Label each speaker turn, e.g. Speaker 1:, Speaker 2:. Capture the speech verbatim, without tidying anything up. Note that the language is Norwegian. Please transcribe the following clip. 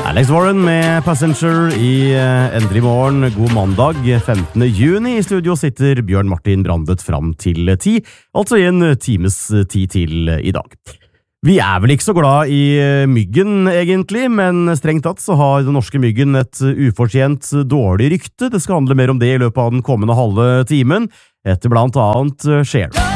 Speaker 1: Alex Warren med Passenger i Endelig morgen. God mandag, femtende juni. I studio sitter Bjørn Martin Brandet fram til ti, altså i en times tid til i dag. Vi er vel ikke så glad i myggen egentlig, men strengt tatt så har den norske myggen et ufortjent dårlig rykte. Det skal handle mer om det i løpet av den kommende halve timen, etter blant annet Cher.